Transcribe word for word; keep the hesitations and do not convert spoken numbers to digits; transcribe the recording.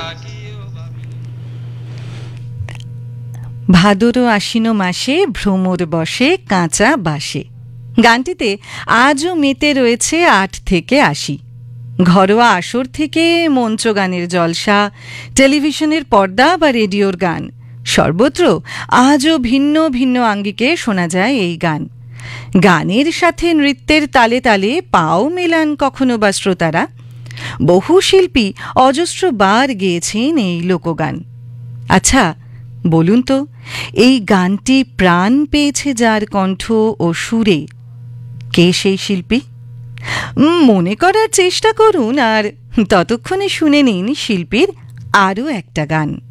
ভাদর আশ্বিন মাসে ভ্রমর বসে কাঁচা বাসে গানটিতে আজও মেতে রয়েছে আট থেকে আশি। ঘরোয়া আসর থেকে মঞ্চ গানের জলসা, টেলিভিশনের পর্দা বা রেডিওর গান, সর্বত্র আজও ভিন্ন ভিন্ন আঙ্গিকে শোনা যায় এই গান। গানের সাথে নৃত্যের তালে তালে পাও মেলান কখনো বা শ্রোতারা। বহু শিল্পী অজস্র বার গেয়েছেন এই লোকগান। আচ্ছা বলুন তো, এই গানটি প্রাণ পেয়েছে যার কণ্ঠ ও সুরে, কে সেই শিল্পী? মনে করার চেষ্টা করুন আর ততক্ষণে শুনে নিন শিল্পীর আরও একটা গান।